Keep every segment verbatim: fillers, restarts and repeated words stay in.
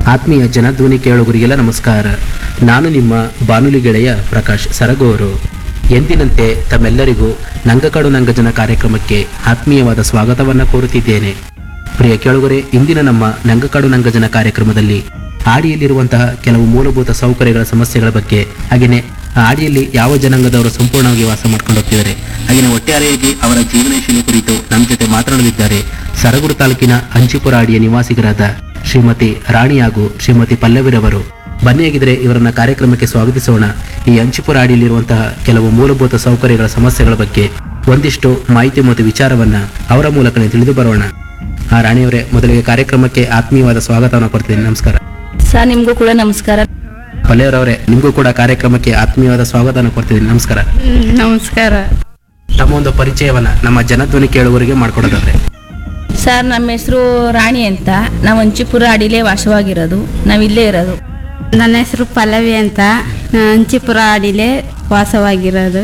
ಆತ್ಮೀಯ ಜನಧ್ವನಿ ಕೇಳುಗರಿಗೆಲ್ಲ ನಮಸ್ಕಾರ. ನಾನು ನಿಮ್ಮ ಬಾನುಲಿ ಗೆಳೆಯ ಪ್ರಕಾಶ್ ಸರಗೂರು. ಎಂದಿನಂತೆ ತಮ್ಮೆಲ್ಲರಿಗೂ ನಂಗಕಾಡು ನಂಗಜನ ಕಾರ್ಯಕ್ರಮಕ್ಕೆ ಆತ್ಮೀಯವಾದ ಸ್ವಾಗತವನ್ನು ಕೋರುತ್ತಿದ್ದೇನೆ. ಪ್ರಿಯ ಕೇಳುಗರೆ, ಇಂದಿನ ನಮ್ಮ ನಂಗಕಾಡು ನಂಗಜನ ಕಾರ್ಯಕ್ರಮದಲ್ಲಿ ಆಡಿಯಲ್ಲಿರುವಂತಹ ಕೆಲವು ಮೂಲಭೂತ ಸೌಕರ್ಯಗಳ ಸಮಸ್ಯೆಗಳ ಬಗ್ಗೆ, ಹಾಗೆಯೇ ಆಡಿಯಲ್ಲಿ ಯಾವ ಜನಾಂಗದವರು ಸಂಪೂರ್ಣವಾಗಿ ವಾಸ ಮಾಡ್ಕೊಂಡು ಹೋಗ್ತಿದ್ದಾರೆ, ಹಾಗೆಯೇ ಒಟ್ಟಾರೆಯಾಗಿ ಅವರ ಜೀವನ ಶೈಲಿ ಕುರಿತು ನಮ್ಮ ಜೊತೆ ಮಾತನಾಡಲಿದ್ದಾರೆ ಸರಗೂರು ತಾಲೂಕಿನ ಅಂಚಿಪುರ ಆಡಿಯ ನಿವಾಸಿಗರಾದ ಶ್ರೀಮತಿ ರಾಣಿ ಹಾಗೂ ಶ್ರೀಮತಿ ಪಲ್ಲವಿರವರು. ಬನ್ನಿಯಾಗಿದ್ರೆ ಇವರನ್ನ ಕಾರ್ಯಕ್ರಮಕ್ಕೆ ಸ್ವಾಗತಿಸೋಣ. ಈ ಅಂಚಿಪುರ ಆಡಿಯಲ್ಲಿರುವಂತಹ ಕೆಲವು ಮೂಲಭೂತ ಸೌಕರ್ಯಗಳ ಸಮಸ್ಯೆಗಳ ಬಗ್ಗೆ ಒಂದಿಷ್ಟು ಮಾಹಿತಿ ಮತ್ತು ವಿಚಾರವನ್ನ ಅವರ ಮೂಲಕನೇ ತಿಳಿದು ಬರೋಣ. ಆ ರಾಣಿಯವರೇ, ಮೊದಲಿಗೆ ಕಾರ್ಯಕ್ರಮಕ್ಕೆ ಆತ್ಮೀಯವಾದ ಸ್ವಾಗತವನ್ನು ಕೊಡ್ತೀನಿ. ನಮಸ್ಕಾರ ಸರ್. ನಿಮ್ಗೂ ಕೂಡ ನಮಸ್ಕಾರ. ಪಲ್ಲವಿರವರೇ, ನಿಮಗೂ ಕೂಡ ಕಾರ್ಯಕ್ರಮಕ್ಕೆ ಆತ್ಮೀಯವಾದ ಸ್ವಾಗತವನ್ನು ಕೊಡ್ತಿದ್ದೀನಿ. ನಮಸ್ಕಾರ. ನಮಸ್ಕಾರ ತಮ್ಮ ಒಂದು ಪರಿಚಯವನ್ನ ನಮ್ಮ ಜನಧ್ವನಿ ಕೇಳುವವರಿಗೆ ಮಾಡ್ಕೊಡೋದಾದ್ರೆ. ಸರ್, ನಮ್ಮ ಹೆಸರು ರಾಣಿ ಅಂತ. ನಾವು ಅಂಚಿಪುರ ಅಡಿಲೇ ವಾಸವಾಗಿರೋದು, ನಾವಿಲ್ಲೇ ಇರೋದು. ನನ್ನ ಹೆಸರು ಪಲ್ಲವಿ ಅಂತ, ಅಂಚಿಪುರ ಅಡಿಲೇ ವಾಸವಾಗಿರೋದು.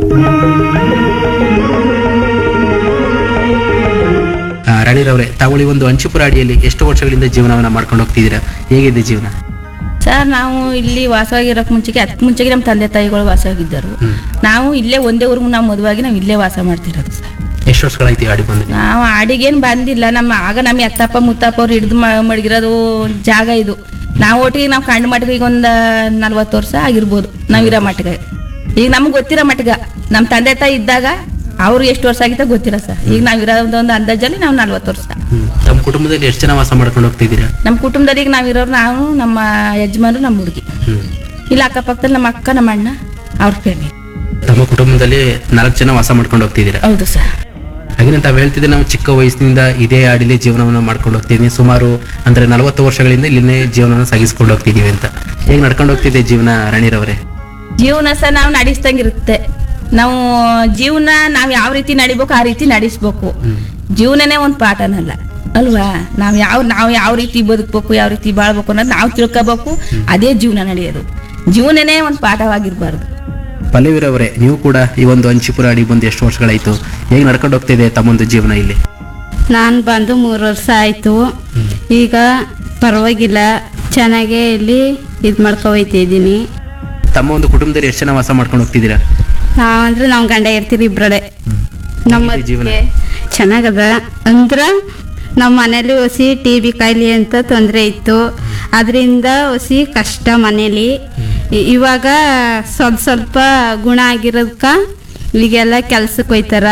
ರಾಣಿರವರೇ, ತಾವು ಈ ಒಂದು ಅಂಚಿಪುರ ಅಡಿಯಲ್ಲಿ ಎಷ್ಟು ವರ್ಷಗಳಿಂದ ಜೀವನವನ್ನ ಮಾಡ್ಕೊಂಡು ಹೋಗ್ತಿದ್ದೀರಾ? ಹೇಗಿದೆ ಜೀವನ? ಸರ್, ನಾವು ಇಲ್ಲಿ ವಾಸವಾಗಿರೋಕೆ ಮುಂಚೆಗೆ ಅದಕ್ಕೆ ಮುಂಚೆಗೆ ನಮ್ಮ ತಂದೆ ತಾಯಿಗಳು ವಾಸವಾಗಿದ್ದರು. ನಾವು ಇಲ್ಲೇ ಒಂದೇ ಊರಿಗೂ ನಾವು ಮದುವಾಗಿ ನಾವು ಇಲ್ಲೇ ವಾಸ ಮಾಡ್ತಿರೋದು ಸರ್. ಎಷ್ಟು ವರ್ಷಗಳಾಯ್ತು ಆಡಿ ಬಂದು? ನಾವು ಆಡಿಗೇನು ಬಂದಿಲ್ಲ. ನಮ್ಮ ಆಗ ನಮ್ಮ ಎತ್ತಪ್ಪ ಮುತ್ತಪ್ಪ ಅವ್ರು ಹಿಡಿದು ಮಡಗಿರೋದು ಜಾಗ ಇದು. ನಾವು ಒಟ್ಟಿಗೆ ನಾವು ಕಂಡು ಮಟ್ಟಿಗೆ ಈಗ ಒಂದು ನಲ್ವತ್ತು ವರ್ಷ ಆಗಿರ್ಬೋದು ನಾವಿರೋ ಮಟ್ಟಿಗೆ. ಈಗ ನಮ್ಗೆ ಗೊತ್ತಿರೋ ಮಟ್ಟಿಗೆ ನಮ್ಮ ತಂದೆ ತಾಯಿ ಇದ್ದಾಗ ಅವ್ರು ಎಷ್ಟು ವರ್ಷ ಆಗಿತ್ತ ಗೊತ್ತಿಲ್ಲ ಸರ್. ಈಗ ನಾವಿರೋ ಒಂದು ಅಂದಾಜಲ್ಲಿ ನಾವು ನಲ್ವತ್ತು ವರ್ಷ. ನಮ್ಮ ಕುಟುಂಬದಲ್ಲಿ ಎಷ್ಟು ಜನ ವಾಸ ಮಾಡ್ಕೊಂಡು ಹೋಗ್ತಿದ್ದೀರಾ? ನಮ್ಮ ಕುಟುಂಬದಲ್ಲಿ ಈಗ ನಾವಿರೋರು ನಾವು, ನಮ್ಮ ಯಜಮಾನರು, ನಮ್ಮ ಹುಡುಗಿ. ಇಲ್ಲ ಅಕ್ಕಪಕ್ಕದಲ್ಲಿ ನಮ್ಮ ಅಕ್ಕ, ನಮ್ಮ ಅಣ್ಣ, ಅವ್ರ ಫ್ಯಾಮಿಲಿ. ತಮ್ಮ ಕುಟುಂಬದಲ್ಲಿ ನಾಲ್ಕು ಜನ ವಾಸ ಮಾಡ್ಕೊಂಡು ಹೋಗ್ತಿದ್ದೀರಾ? ಹೌದು ಸರ್. ಹಾಗೆ ತಾವು ಹೇಳ್ತಿದ್ರೆ ನಾವು ಚಿಕ್ಕ ವಯಸ್ಸಿನಿಂದ ಇದೇ ಆಡಿಲಿ ಜೀವನವನ್ನು ಮಾಡ್ಕೊಂಡು ಹೋಗ್ತಿದ್ದೀನಿ. ಸುಮಾರು ಅಂದ್ರೆ ನಲವತ್ತು ವರ್ಷಗಳಿಂದ ಇಲ್ಲಿನೇ ಜೀವನವನ್ನು ಸಾಗಿಸ್ಕೊಂಡು ಹೋಗ್ತಿದೀವಿ ಅಂತ. ಹೇಗೆ ನಡ್ಕೊಂಡು ಹೋಗ್ತಿದೆ ಜೀವನ ರಾಣಿರವರೇ? ಜೀವನ ಸಹ ನಾವು ನಡೆಸ್ದಂಗಿರುತ್ತೆ. ನಾವು ಜೀವನ ನಾವು ಯಾವ ರೀತಿ ನಡಿಬೇಕು ಆ ರೀತಿ ನಡೆಸ್ಬೇಕು. ಜೀವನನೇ ಒಂದು ಪಾಠನಲ್ಲ ಅಲ್ವಾ? ನಾವು ಯಾವ ನಾವು ಯಾವ ರೀತಿ ಬದುಕ್ಬೇಕು, ಯಾವ ರೀತಿ ಬಾಳ್ಬೇಕು ಅನ್ನೋದು ನಾವು ತಿಳ್ಕೋಬೇಕು. ಅದೇ ಜೀವನ ನಡೆಯೋದು. ಜೀವನನೇ ಒಂದು ಪಾಠವಾಗಿರ್ಬಾರ್ದು. ಪಲ್ಲವಿರವರೇ, ನೀವು ಕೂಡ ಈ ಒಂದು ಅಂಚಿಪುರ ಅಡಿ ಬಂದು ಎಷ್ಟು ವರ್ಷಗಳಾಯ್ತು? ಹೇಗೆ ನಡ್ಕೊಂಡು ಹೋಗ್ತಿದೆ ತಮ್ಮೊಂದು ಜೀವನ ಇಲ್ಲಿ? ನಾನು ಬಂದು ಮೂರು ವರ್ಷ ಆಯಿತು. ಈಗ ಪರವಾಗಿಲ್ಲ, ಚೆನ್ನಾಗೇ ಇಲ್ಲಿ ಇದು ಮಾಡ್ಕೊ ಹೋಯ್ತಿದ್ದೀನಿ. ತಮ್ಮ ಒಂದು ಕುಟುಂಬದಲ್ಲಿ ಎಷ್ಟು ಜನ ವಾಸ ಮಾಡ್ಕೊಂಡು ಹೋಗ್ತಿದ್ದೀರಾ? ನಾವಂದ್ರೆ ನಾವು ಗಂಡ ಇರ್ತೀರಿ ಇಬ್ಬರಡೆ. ನಮ್ಮ ಜೀವನ ಚೆನ್ನಾಗದ ಅಂದ್ರೆ ನಮ್ಮ ಮನೇಲಿ ಹೊಸಿ ಟಿ ಬಿ ಕಾಯಿಲೆ ಅಂತ ತೊಂದರೆ ಇತ್ತು. ಅದರಿಂದ ಹೊಸಿ ಕಷ್ಟ ಮನೇಲಿ. ಇವಾಗ ಸ್ವಲ್ಪ ಸ್ವಲ್ಪ ಗುಣ ಆಗಿರೋದಕ್ಕ ಈಗೆಲ್ಲ ಕೆಲ್ಸಕ್ಕೆ ಹೋಯ್ತಾರ.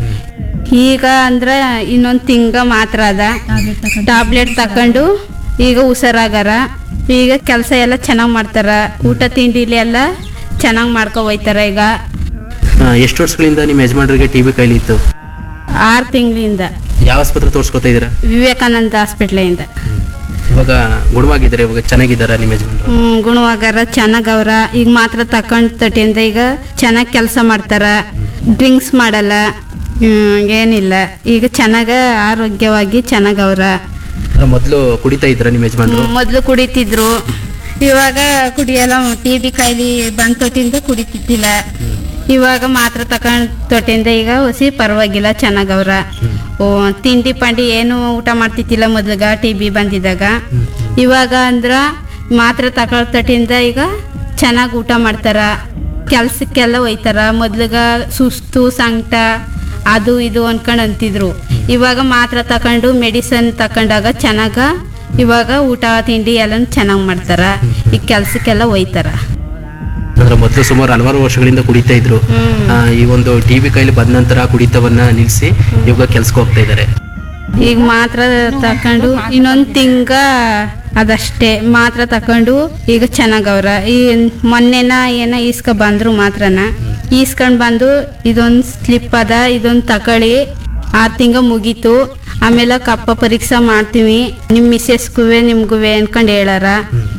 ಈಗ ಅಂದ್ರೆ ಇನ್ನೊಂದು ತಿಂಗ ಮಾತ್ರ ಅದ ಟ್ಯಾಬ್ಲೆಟ್ ತಕೊಂಡು ಈಗ ಹುಷಾರಾಗಾರ. ಈಗ ಕೆಲಸ ಎಲ್ಲ ಚೆನ್ನಾಗಿ ಮಾಡ್ತಾರ. ಊಟ ತಿಂಡಿಲಿ ಎಲ್ಲ ಚೆನ್ನಾಗಿ ಮಾಡ್ಕೊ ಹೋಯ್ತಾರ. ಈಗ ಎಷ್ಟು ವರ್ಷಗಳಿಂದ ನಿಮ್ಮ ಯಜಮಾನರಿಗೆ ಟಿ ಬಿ ಕಾಯಿಲೆ ಇತ್ತು? ಆರು ತಿಂಗಳಿಂದ. ಯಾವ ಆಸ್ಪತ್ರೆ ತೋರಿಸ್ಕೊತಾ ಇದ್ದೀರಾ? ವಿವೇಕಾನಂದ ಹಾಸ್ಪಿಟ್ಲಿಂದ. ಇವಾಗ ಗುಣವಾಗಿದ್ದಾರೆ? ಇವಾಗ ಚೆನ್ನಾಗಿದ್ದಾರಾ ನಿಮ್ಮ ಯಜಮಾನರು? ಹ್ಮ್, ಗುಣವಾಗಾರ, ಚೆನ್ನಾಗವ್ರ. ಈಗ ಮಾತ್ರ ತಕೊಂಡ್ ತಟ್ಟಿಂದ ಈಗ ಚೆನ್ನಾಗಿ ಕೆಲಸ ಮಾಡ್ತಾರ. ಡ್ರಿಂಕ್ಸ್ ಮಾಡಲ್ಲ, ಹ್ಮ್, ಏನಿಲ್ಲ. ಈಗ ಚೆನ್ನಾಗ ಆರೋಗ್ಯವಾಗಿ ಚೆನ್ನಾಗವ್ರ. ಮೊದಲು ಕುಡಿತಾ ಇದ್ರ ನಿಮ್ಮ ಯಜಮಾನರು? ಮೊದ್ಲು ಕುಡಿತಿದ್ರು, ಇವಾಗ ಕುಡಿಯಲ್ಲ. ಟಿ ಬಿ ಕಾಯಿಲೆ ಬಂದ್ ತೊಟ್ಟಿಂದ ಕುಡಿತಿದ್ದಿಲ್ಲ. ಇವಾಗ ಮಾತ್ರ ತಕೊಂಡ್ ತೊಟ್ಟಿಂದ ಈಗ ಹೊಸಿ ಪರವಾಗಿಲ್ಲ, ಚೆನ್ನಾಗವ್ರ. ಓ ತಿಂಡಿ ಪಂಡಿ ಏನು ಊಟ ಮಾಡ್ತಿದ್ದಿಲ್ಲ ಮೊದ್ಲಿಗ ಟಿ ಬಿ ಬಂದಿದ್ದಾಗ. ಇವಾಗ ಅಂದ್ರ ಮಾತ್ರ ತಗೊಳ್ ತೊಟ್ಟಿಂದ ಈಗ ಚೆನ್ನಾಗಿ ಊಟ ಮಾಡ್ತಾರ. ಕೆಲ್ಸಕ್ಕೆಲ್ಲ ಹೋಯ್ತಾರ. ಮೊದ್ಲಿಗ ಸುಸ್ತು ಸಂಕಟ ಅದು ಇದು ಅನ್ಕೊಂಡ್ ಅಂತಿದ್ರು. ಇವಾಗ ಮಾತ್ರ ತಕೊಂಡು ಮೆಡಿಸನ್ ತಕೊಂಡಾಗ ಚೆನ್ನಾಗ ಇವಾಗ ಊಟ ತಿಂಡಿ ಎಲ್ಲ ಚೆನ್ನಾಗಿ ಮಾಡ್ತಾರ. ಈಗ ಕೆಲ್ಸಕ್ಕೆಲ್ಲ ಹೋಯ್ತಾರ. ಅಂದ್ರೆ ಮೊದಲು ಸುಮಾರು ಹಲವಾರು ವರ್ಷಗಳಿಂದ ಕುಡಿತಾ ಇದ್ರು. ಈ ಒಂದು ಟಿ ಬಿ ಕಾಯಿಲೆ ಬಂದ ನಂತರ ಕುಡಿತವನ್ನ ನಿಲ್ಲಿಸಿ ಇವಾಗ ಕೆಲ್ಸಕ್ಕೆ ಹೋಗ್ತಾ ಇದ್ದಾರೆ. ಈಗ ಮಾತ್ರ ತಕೊಂಡು ಇನ್ನೊಂದು ತಿಂಗ ಅದಷ್ಟೇ ಮಾತ್ರ ತಕೊಂಡು ಈಗ ಚೆನ್ನಾಗವ್ರ. ಈ ಮೊನ್ನೆನ ಏನ ಈಸ್ಕ ಬಂದ್ರು ಮಾತ್ರನ ಈಸ್ಕೊಂಡ್ ಬಂದು ಇದೊಂದು ಸ್ಲಿಪ್ ಅದ, ಇದೊಂದು ತಕೊಳ್ಳಿ, ಆರು ತಿಂಗ ಮುಗೀತು. ಆಮೇಲೆ ಕಪ್ಪ ಪರೀಕ್ಷೆ ಮಾಡ್ತೀವಿ, ನಿಮ್ಮ ಮಿಸ್ಸೆಸ್ಗುವೆ ನಿಮ್ಗುವೆ ಅನ್ಕೊಂಡು ಹೇಳಾರ.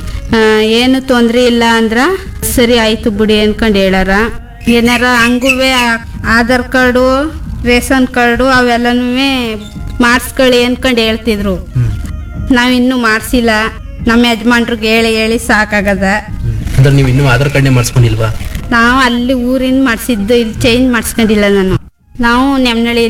ಏನು ತೊಂದರೆ ಇಲ್ಲ ಅಂದ್ರ ಸರಿ ಆಯ್ತು ಬಿಡಿ ಅನ್ಕೊಂಡು ಹೇಳಾರ. ಏನಾರ ಹಂಗುವೆ ಆಧಾರ್ ಕಾರ್ಡು, ರೇಷನ್ ಕಾರ್ಡು ಅವೆಲ್ಲನೂ ಮಾಡಿಸ್ಕೊಳ್ಳಿ ಅನ್ಕೊಂಡು ಹೇಳ್ತಿದ್ರು. ನಾವಿನ್ನೂ ಮಾಡಿಸಿಲ್ಲ. ನಮ್ಮ ಯಜಮಾನ್ರಿಗೆ ಹೇಳಿ ಹೇಳಿ ಸಾಕಾಗದ. ಅಂದ್ರೆ ನೀವು ಇನ್ನೂ ಆಧಾರ್ ಕಾರ್ಡ್ನೇ ಮಾಡಿಸ್ಕೊಂಡಿಲ್ವಾ? ನಾವು ಅಲ್ಲಿ ಊರಿನ ಮಾಡಿಸಿದ್ದು, ಇಲ್ಲಿ ಚೇಂಜ್ ಮಾಡಿಸ್ಕೊಂಡಿಲ್ಲ ನಾನು. ನಾವು ನೆಮ್ಮನಳ್ಳಿ